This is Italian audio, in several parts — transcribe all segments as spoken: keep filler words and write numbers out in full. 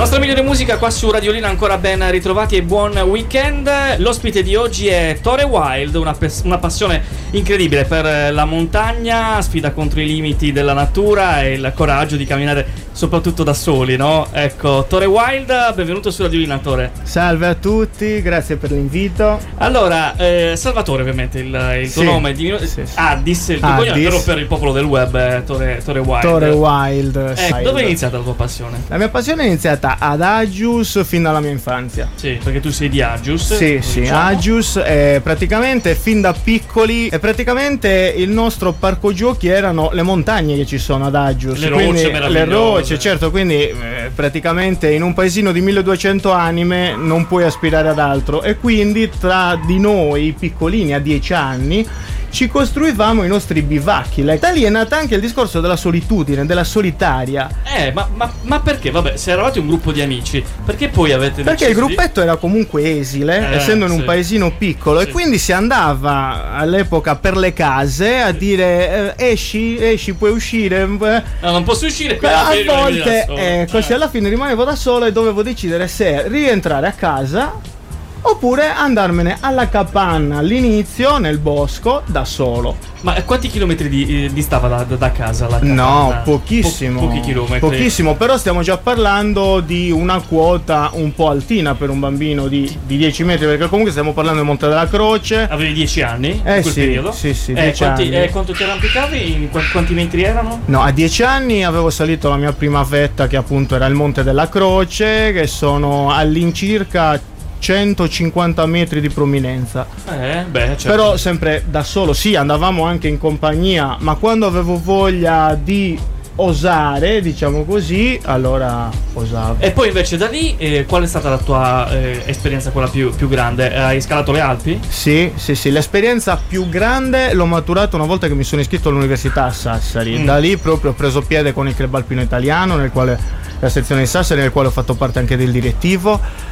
nostra migliore musica qua su Radiolina, ancora ben ritrovati e buon weekend. L'ospite di oggi è Tore Wilde, una, pes- una passione incredibile per la montagna, sfida contro i limiti della natura e il coraggio di camminare soprattutto da soli, no? Ecco, Tore Wilde, benvenuto su Radiolina, Tore. Salve a tutti, grazie per l'invito. Allora, eh, Salvatore ovviamente il, il tuo sì, nome di... sì, sì. Ah, disse il tuo ah, cognome, dis... però per il popolo del web, eh, Tore, Tore Wilde. Tore Wilde. Eh, dove è iniziata la tua passione? La mia passione è iniziata ad Agius fin dalla mia infanzia. Sì, perché tu sei di Agius. Sì, sì, diciamo. Agius è praticamente fin da piccoli e praticamente il nostro parco giochi erano le montagne che ci sono ad Agius. Le quindi, rocce le rocce, certo, quindi eh, praticamente in un paesino di milleduecento anime non puoi aspirare ad altro e quindi tra di noi piccolini a dieci anni ci costruivamo i nostri bivacchi. Da lì è nata anche il discorso della solitudine, della solitaria. Eh, ma, ma, ma perché? Vabbè, se eravate un gruppo di amici, perché poi avete Perché deciso il gruppetto di... era comunque esile, eh, essendo in un sì. paesino piccolo, sì. e quindi si andava all'epoca per le case a dire eh, esci, esci, puoi uscire. No, non posso uscire. A volte eh, così eh. alla fine rimanevo da solo e dovevo decidere se rientrare a casa oppure andarmene alla capanna all'inizio nel bosco da solo. Ma quanti chilometri di, eh, distava da, da, da casa la capanna? No, pochissimo. Po- pochi chilometri. Pochissimo, però stiamo già parlando di una quota un po' altina per un bambino di, di dieci metri, perché comunque stiamo parlando del Monte della Croce. Avevi dieci anni eh in quel sì, periodo? Sì, sì, eh, dieci quanti, anni. Eh, quanto ti arrampicavi? In qu- quanti metri erano? No, a dieci anni avevo salito la mia prima vetta, che appunto era il Monte della Croce, che sono all'incirca centocinquanta metri di prominenza. Eh, beh, certo. Però sempre da solo, sì, andavamo anche in compagnia, ma quando avevo voglia di osare, diciamo così, allora osavo. E poi invece da lì, eh, qual è stata la tua eh, esperienza, quella più, più grande? Hai scalato le Alpi? Sì, sì, sì, l'esperienza più grande l'ho maturata una volta che mi sono iscritto all'università a Sassari. Mm. Da lì proprio ho preso piede con il Club Alpino Italiano, nel quale la sezione di Sassari, nel quale ho fatto parte anche del direttivo.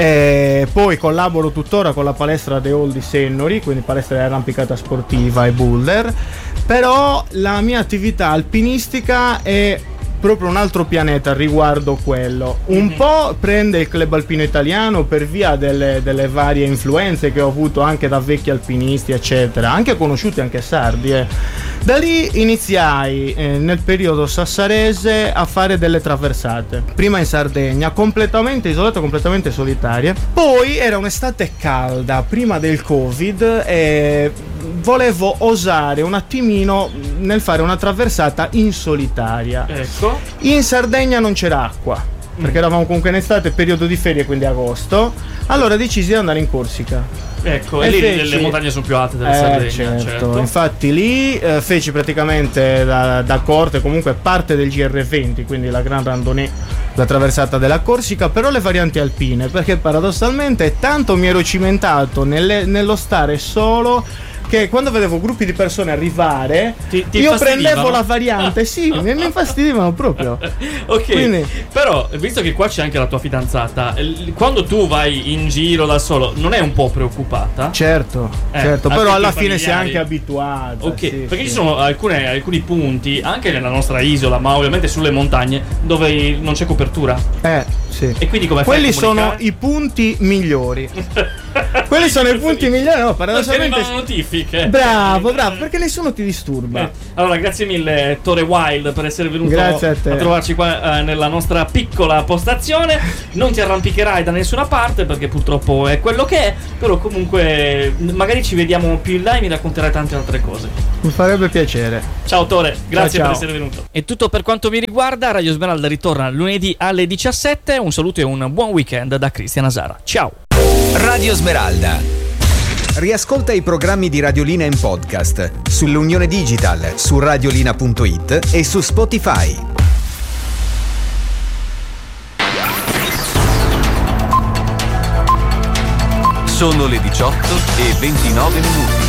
E poi collaboro tuttora con la palestra The Hall di Sennori, quindi palestra di arrampicata sportiva e boulder. Però la mia attività alpinistica è proprio un altro pianeta riguardo quello. Un mm-hmm. po' prende il Club Alpino Italiano per via delle, delle varie influenze che ho avuto anche da vecchi alpinisti, eccetera, anche conosciuti anche sardi. Eh. Da lì iniziai eh, nel periodo sassarese a fare delle traversate. Prima in Sardegna, completamente isolate, completamente solitarie. Poi era un'estate calda, prima del Covid, e volevo osare un attimino nel fare una traversata in solitaria. Ecco. In Sardegna non c'era acqua, perché eravamo comunque in estate, periodo di ferie, quindi agosto. Allora decisi di andare in Corsica. Ecco, e, e lì feci... le montagne sono più alte della eh, Sardegna, certo. certo. Infatti lì eh, feci praticamente da, da corte, comunque parte del G R venti, quindi la Gran Randonnée, la traversata della Corsica, però le varianti alpine, perché paradossalmente tanto mi ero cimentato nelle, nello stare solo che quando vedevo gruppi di persone arrivare ti, ti io prendevo la variante, sì, mi, mi infastidivano proprio. Ok, quindi, però visto che qua c'è anche la tua fidanzata, quando tu vai in giro da solo non è un po' preoccupata? Certo, eh, certo, però alla fine familiari. si è anche abituata. Ok, sì, perché sì. ci sono alcune, alcuni punti anche nella nostra isola, ma ovviamente sulle montagne, dove non c'è copertura. Eh, sì. E quindi come quelli fai a sono i punti migliori. Quelli sono i punti migliori, no, paradossalmente. Non notifiche. Bravo, bravo, perché nessuno ti disturba. Eh, allora, grazie mille Tore Wilde per essere venuto grazie a, te. a trovarci qua eh, nella nostra piccola postazione. Non ti arrampicherai da nessuna parte perché purtroppo è quello che è, però comunque magari ci vediamo più in là e mi racconterai tante altre cose. Mi farebbe piacere. Ciao Tore, grazie ciao, per ciao. essere venuto. È tutto per quanto mi riguarda. Radio Smeralda ritorna lunedì alle diciassette. Un saluto e un buon weekend da Cristian Asara. Ciao. Radio Smeralda. Riascolta i programmi di Radiolina in podcast sull'Unione Digital, su radiolina punto it e su Spotify. Sono le diciotto e ventinove minuti.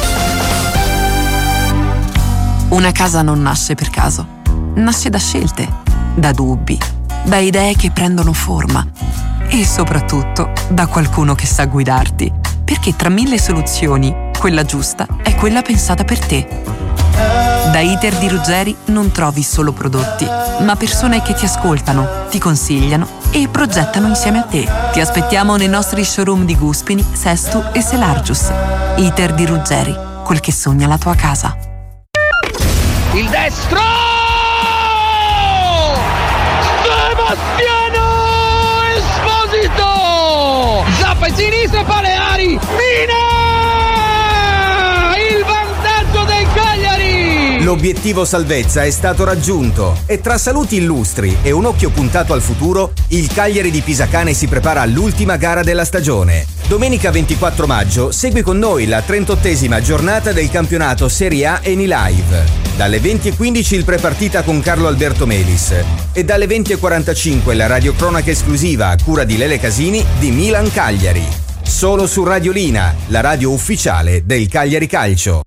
Una casa non nasce per caso, nasce da scelte, da dubbi, da idee che prendono forma e soprattutto da qualcuno che sa guidarti, perché tra mille soluzioni, quella giusta è quella pensata per te. Da Iter di Ruggeri non trovi solo prodotti, ma persone che ti ascoltano, ti consigliano e progettano insieme a te. Ti aspettiamo nei nostri showroom di Guspini, Sestu e Selargius. Iter di Ruggeri, quel che sogna la tua casa. Il destro! Sebastiano Esposito! Zappa in sinistra, Paleari! Mina! Il vantaggio del Cagliari! L'obiettivo salvezza è stato raggiunto e tra saluti illustri e un occhio puntato al futuro, il Cagliari di Pisacane si prepara all'ultima gara della stagione. Domenica ventiquattro maggio segui con noi la trentottesima giornata del campionato Serie A Eni Live. Dalle venti e quindici il prepartita con Carlo Alberto Melis e dalle venti e quarantacinque la radiocronaca esclusiva a cura di Lele Casini di Milan Cagliari. Solo su Radiolina, la radio ufficiale del Cagliari Calcio.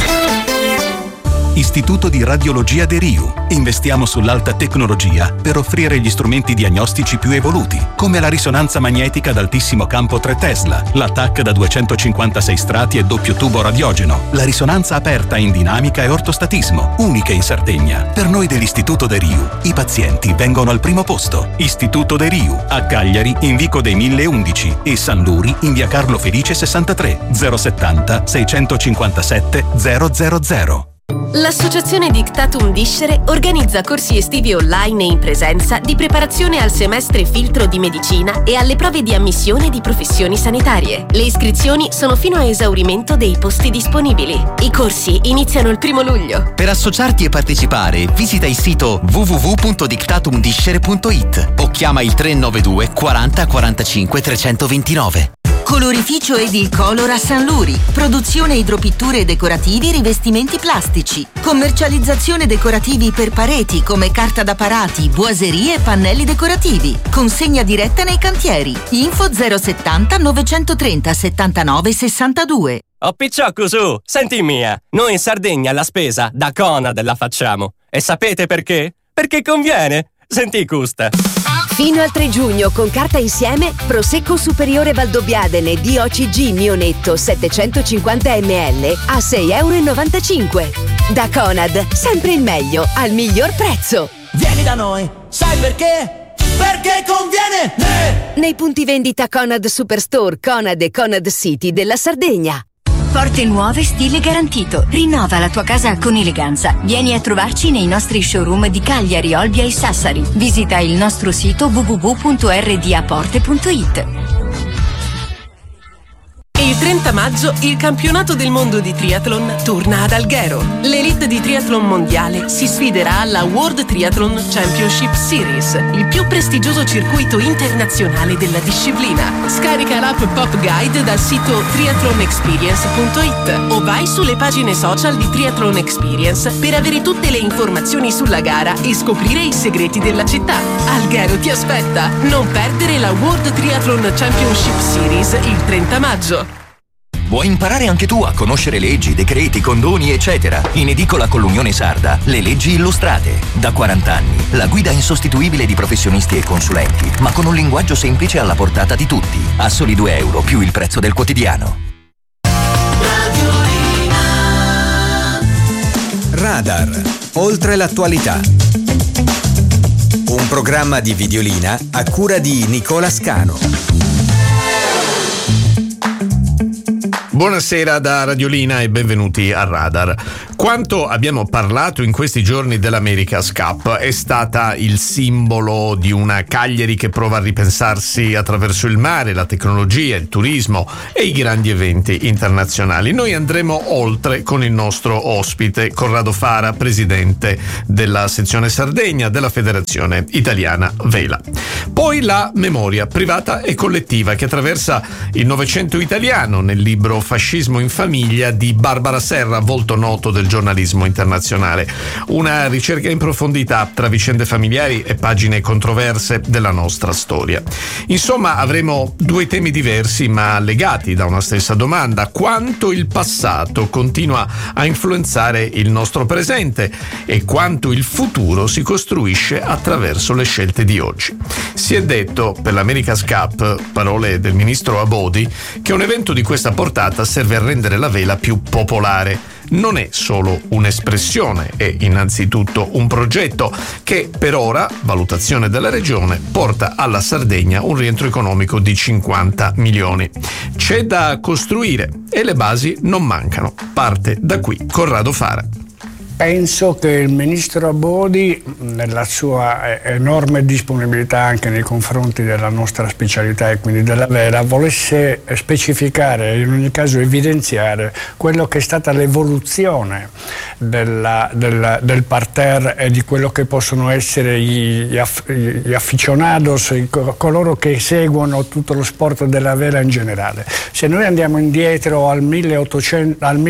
Istituto di Radiologia De Riu. Investiamo sull'alta tecnologia per offrire gli strumenti diagnostici più evoluti, come la risonanza magnetica ad altissimo campo tre Tesla, la T A C da duecentocinquantasei strati e doppio tubo radiogeno, la risonanza aperta in dinamica e ortostatismo, uniche in Sardegna. Per noi dell'Istituto De Riu, i pazienti vengono al primo posto. Istituto De Riu, a Cagliari in Vico dei mille undici e San Luri in via Carlo Felice sessantatré, zero settanta seicentocinquantasette zero zero zero. L'Associazione Dictatum Discere organizza corsi estivi online e in presenza di preparazione al semestre filtro di medicina e alle prove di ammissione di professioni sanitarie. Le iscrizioni sono fino a esaurimento dei posti disponibili. I corsi iniziano il primo luglio. Per associarti e partecipare, visita il sito w w w punto dictatum discere punto i t o chiama il tre nove due quaranta quarantacinque trecentoventinove. Colorificio Edilcolor a San Luri. Produzione idropitture decorativi, rivestimenti plastici. Commercializzazione decorativi per pareti come carta da parati, boiserie e pannelli decorativi. Consegna diretta nei cantieri. Info zero settanta novecentotrenta settantanove sessantadue. Oh picciocco su, senti mia, noi in Sardegna la spesa da Conad la facciamo. E sapete perché? Perché conviene. Senti custa. Fino al tre giugno con carta insieme Prosecco Superiore Valdobbiadene D O C G Mionetto settecentocinquanta millilitri a sei e novantacinque euro. Da Conad, sempre il meglio al miglior prezzo. Vieni da noi, sai perché? Perché conviene! Eh! Nei punti vendita Conad Superstore, Conad e Conad City della Sardegna. Porte nuove, stile garantito. Rinnova la tua casa con eleganza. Vieni a trovarci nei nostri showroom di Cagliari, Olbia e Sassari. Visita il nostro sito w w w punto r d a porte punto i t. Il trenta maggio il campionato del mondo di triathlon torna ad Alghero. L'elite di triathlon mondiale si sfiderà alla World Triathlon Championship Series, il più prestigioso circuito internazionale della disciplina. Scarica l'app Pop Guide dal sito triathlon experience punto i t o vai sulle pagine social di Triathlon Experience per avere tutte le informazioni sulla gara e scoprire i segreti della città. Alghero ti aspetta! Non perdere la World Triathlon Championship Series il trenta maggio. Vuoi imparare anche tu a conoscere leggi, decreti, condoni, eccetera? In edicola con l'Unione Sarda, le leggi illustrate. Da quaranta anni, la guida insostituibile di professionisti e consulenti, ma con un linguaggio semplice alla portata di tutti. A soli due euro più il prezzo del quotidiano. Radar, oltre l'attualità. Un programma di Videolina a cura di Nicola Scano. Buonasera da Radiolina e benvenuti a Radar. Quanto abbiamo parlato in questi giorni dell'America's Cup è stata il simbolo di una Cagliari che prova a ripensarsi attraverso il mare, la tecnologia, il turismo e i grandi eventi internazionali. Noi andremo oltre con il nostro ospite Corrado Fara, presidente della sezione Sardegna della Federazione Italiana Vela. Poi la memoria privata e collettiva che attraversa il Novecento italiano nel libro Fascismo in famiglia di Barbara Serra, volto noto del giornalismo internazionale. Una ricerca in profondità tra vicende familiari e pagine controverse della nostra storia. Insomma, avremo due temi diversi ma legati da una stessa domanda: quanto il passato continua a influenzare il nostro presente e quanto il futuro si costruisce attraverso le scelte di oggi. Si è detto per l'America's Cup, parole del ministro Abodi, che un evento di questa portata serve a rendere la vela più popolare. non è solo un'espressione, è innanzitutto un progetto che per ora, valutazione della regione, porta alla Sardegna un rientro economico di cinquanta milioni. C'è da costruire e le basi non mancano. Parte da qui Corrado Fara. Penso che il ministro Abodi, nella sua enorme disponibilità anche nei confronti della nostra specialità e quindi della vela, volesse specificare e in ogni caso evidenziare quello che è stata l'evoluzione della, della, del parterre e di quello che possono essere gli, gli, aff, gli aficionados, coloro che seguono tutto lo sport della vela in generale. Se noi andiamo indietro al, milleottocento, al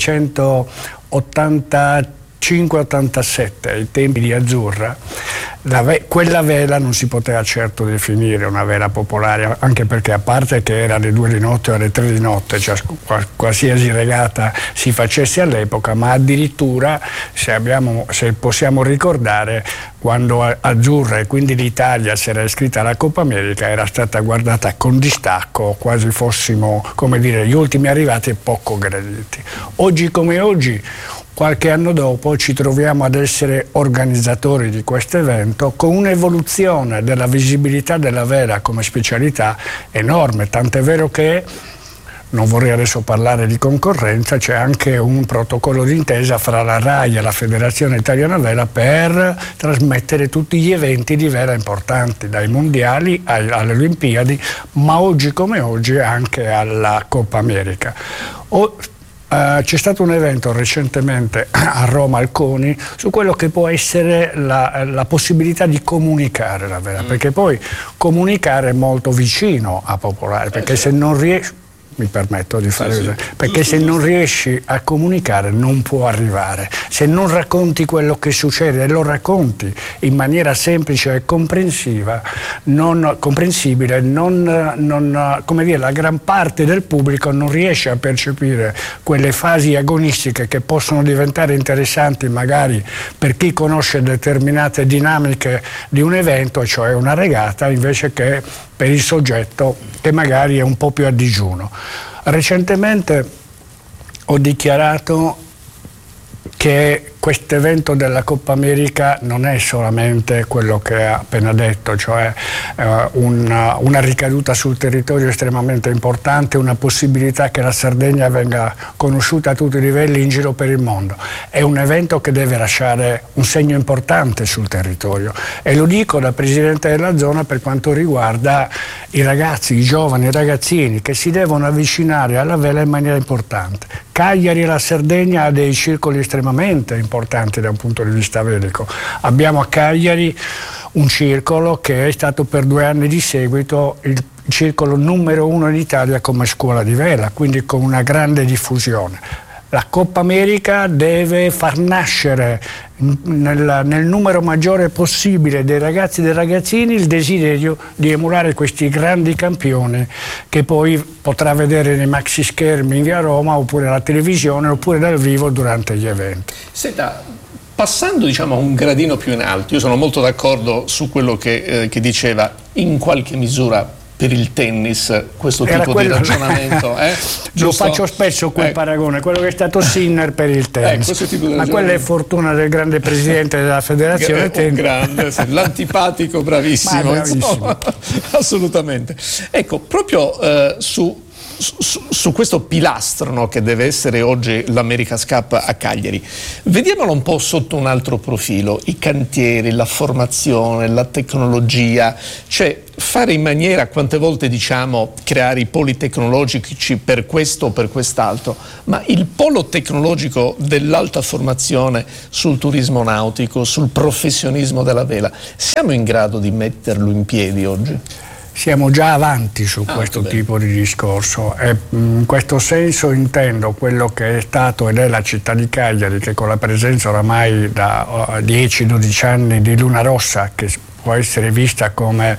millenovecentottantacinque ottantasette, ai tempi di Azzurra, la ve- quella vela non si poteva certo definire una vela popolare, anche perché a parte che era alle due di notte o alle tre di notte, cioè qualsiasi regata si facesse all'epoca, ma addirittura se, abbiamo, se possiamo ricordare quando Azzurra e quindi l'Italia si era iscritta alla Coppa America, era stata guardata con distacco, quasi fossimo, come dire, gli ultimi arrivati e poco graditi. Oggi come oggi, qualche anno dopo, ci troviamo ad essere organizzatori di questo evento con un'evoluzione della visibilità della vela come specialità enorme, tant'è vero che, non vorrei adesso parlare di concorrenza, c'è anche un protocollo d'intesa fra la RAI e la Federazione Italiana Vela per trasmettere tutti gli eventi di vela importanti, dai mondiali alle Olimpiadi, ma oggi come oggi anche alla Coppa America. O, Uh, c'è stato un evento recentemente a Roma al CONI su quello che può essere la, la possibilità di comunicare la vela, mm. perché poi comunicare è molto vicino a popolare, perché eh, se non riesci, mi permetto di fare sì, sì. perché se non riesci a comunicare non può arrivare, se non racconti quello che succede e lo racconti in maniera semplice e comprensiva, non comprensibile, non, non, come dire, la gran parte del pubblico non riesce a percepire quelle fasi agonistiche che possono diventare interessanti magari per chi conosce determinate dinamiche di un evento, cioè una regata, invece che per il soggetto che magari è un po' più a digiuno. Recentemente ho dichiarato che questo evento della Coppa America non è solamente quello che ha appena detto, cioè eh, una, una ricaduta sul territorio estremamente importante, una possibilità che la Sardegna venga conosciuta a tutti i livelli in giro per il mondo. È un evento che deve lasciare un segno importante sul territorio, e lo dico da presidente della zona per quanto riguarda i ragazzi, i giovani, i ragazzini che si devono avvicinare alla vela in maniera importante. Cagliari e la Sardegna ha dei circoli estremamente importanti da un punto di vista velico. Abbiamo a Cagliari un circolo che è stato per due anni di seguito il circolo numero uno in Italia come scuola di vela, quindi con una grande diffusione. La Coppa America deve far nascere nel, nel numero maggiore possibile dei ragazzi e dei ragazzini il desiderio di emulare questi grandi campioni che poi potrà vedere nei maxi schermi in via Roma, oppure alla televisione, oppure dal vivo durante gli eventi. Senta, passando diciamo a un gradino più in alto, io sono molto d'accordo su quello che, eh, che diceva, in qualche misura per il tennis questo Era tipo quello, di ragionamento eh? Lo faccio spesso quel eh. paragone, quello che è stato Sinner per il tennis, eh, ma quella è fortuna del grande presidente della federazione G- tennis. Grande, sì. L'antipatico bravissimo, bravissimo. Assolutamente. Ecco, proprio eh, su Su, su questo pilastro, no, che deve essere oggi l'America's Cup a Cagliari, vediamolo un po' sotto un altro profilo: i cantieri, la formazione, la tecnologia, cioè fare in maniera, quante volte diciamo creare i poli tecnologici per questo o per quest'altro, ma il polo tecnologico dell'alta formazione sul turismo nautico, sul professionismo della vela, siamo in grado di metterlo in piedi oggi? Siamo già avanti su ah, questo tipo di discorso, e in questo senso intendo quello che è stato ed è la città di Cagliari, che con la presenza oramai da dieci dodici anni di Luna Rossa, che può essere vista come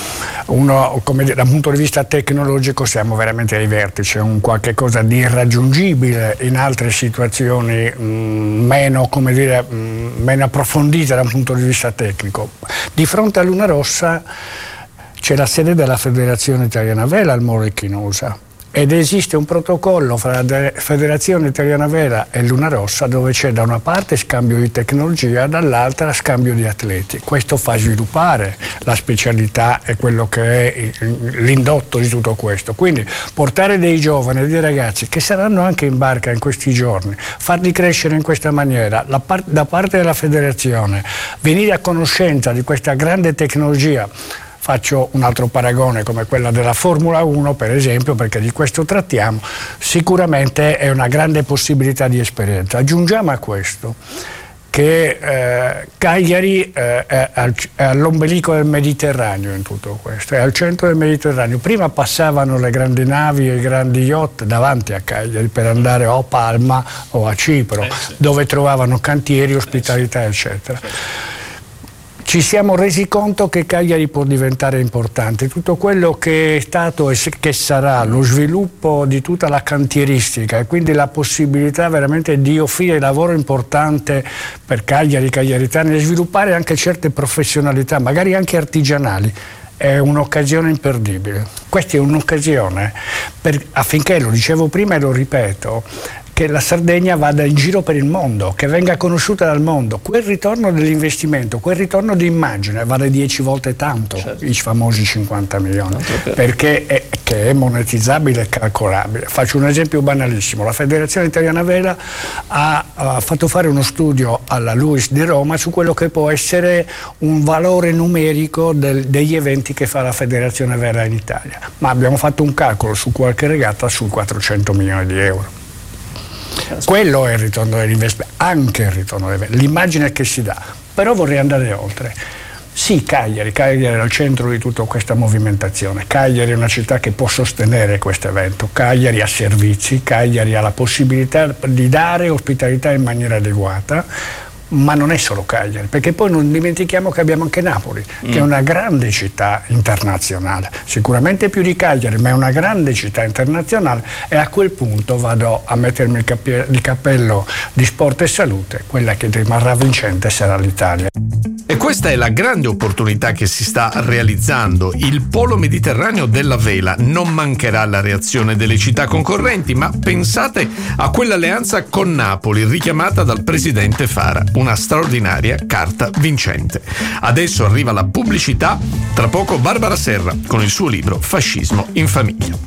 uno, come dire, dal punto di vista tecnologico siamo veramente ai vertici, è un qualche cosa di irraggiungibile in altre situazioni mh, meno, come dire, mh, meno approfondite da un punto di vista tecnico. Di fronte a Luna Rossa c'è la sede della Federazione Italiana Vela al Molo Echinosa, ed esiste un protocollo fra la Federazione Italiana Vela e Luna Rossa dove c'è da una parte scambio di tecnologia, dall'altra scambio di atleti. Questo fa sviluppare la specialità e quello che è l'indotto di tutto questo. Quindi portare dei giovani, dei ragazzi che saranno anche in barca in questi giorni, farli crescere in questa maniera, la par- da parte della federazione, venire a conoscenza di questa grande tecnologia. Faccio un altro paragone come quella della Formula uno, per esempio, perché di questo trattiamo, sicuramente è una grande possibilità di esperienza. Aggiungiamo a questo che eh, Cagliari eh, è, al, è all'ombelico del Mediterraneo in tutto questo, è al centro del Mediterraneo. Prima passavano le grandi navi e i grandi yacht davanti a Cagliari per andare o a Palma o a Cipro, eh sì. dove trovavano cantieri, ospitalità, eh sì. eccetera. Ci siamo resi conto che Cagliari può diventare importante. Tutto quello che è stato e che sarà lo sviluppo di tutta la cantieristica e quindi la possibilità veramente di offrire lavoro importante per Cagliari, cagliaritani, e sviluppare anche certe professionalità, magari anche artigianali, è un'occasione imperdibile. Questa è un'occasione per, affinché, lo dicevo prima e lo ripeto, che la Sardegna vada in giro per il mondo, che venga conosciuta dal mondo. Quel ritorno dell'investimento, quel ritorno di immagine vale dieci volte tanto, certo. i famosi cinquanta milioni, perché è, che è monetizzabile e calcolabile. Faccio un esempio banalissimo: la Federazione Italiana Vela ha, ha fatto fare uno studio alla LUISS di Roma su quello che può essere un valore numerico del, degli eventi che fa la Federazione Vela in Italia, ma abbiamo fatto un calcolo su qualche regata su quattrocento milioni di euro. Quello è il ritorno dell'investimento, anche il ritorno dell'investimento, l'immagine che si dà. Però vorrei andare oltre. Sì, Cagliari, Cagliari è al centro di tutta questa movimentazione. Cagliari è una città che può sostenere questo evento. Cagliari ha servizi, Cagliari ha la possibilità di dare ospitalità in maniera adeguata. Ma non è solo Cagliari, perché poi non dimentichiamo che abbiamo anche Napoli, mm. che è una grande città internazionale, sicuramente più di Cagliari, ma è una grande città internazionale, e a quel punto vado a mettermi il, capi- il cappello di sport e salute, quella che rimarrà vincente sarà l'Italia. E questa è la grande opportunità che si sta realizzando. Il polo mediterraneo della vela non mancherà la reazione delle città concorrenti, ma pensate a quell'alleanza con Napoli richiamata dal presidente Fara, una straordinaria carta vincente. Adesso arriva la pubblicità, tra poco Barbara Serra con il suo libro Fascismo in famiglia.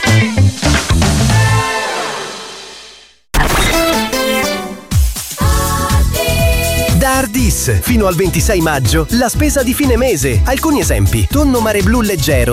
Da Ardis, fino al ventisei maggio, la spesa di fine mese. Alcuni esempi: tonno mare blu leggero